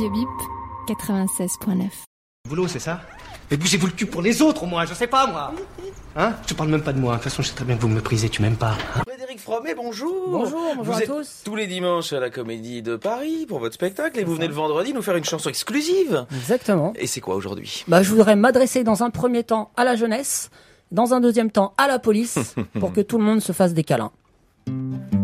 Radio Bip 96.9. Boulot, c'est ça? Mais bougez-vous le cul pour les autres, au moins, je sais pas, moi. Hein? Je te parle même pas de moi. De toute façon, je sais très bien que vous me méprisez, tu m'aimes pas. Hein? Frédéric Fromet, bonjour. Bonjour Vous à êtes tous. tous les dimanches à la Comédie de Paris pour votre spectacle et vous venez le vendredi nous faire une chanson exclusive. Exactement. Et c'est quoi aujourd'hui? Je voudrais m'adresser dans un premier temps à la jeunesse, dans un deuxième temps à la police, pour que tout le monde se fasse des câlins.